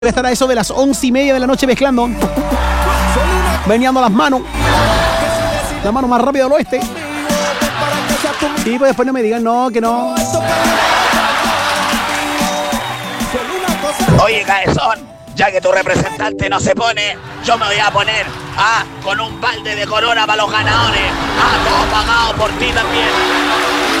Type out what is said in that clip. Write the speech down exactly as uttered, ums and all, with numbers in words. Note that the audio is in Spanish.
Estar a eso de las once y media de la noche mezclando, meneando las manos, la mano más rápida del oeste. Y pues después no me digan no, que no. Oye, Caezón, ya que tu representante no se pone, yo me voy a poner ah, con un balde de corona para los ganadores. Ah, todo pagado por ti también.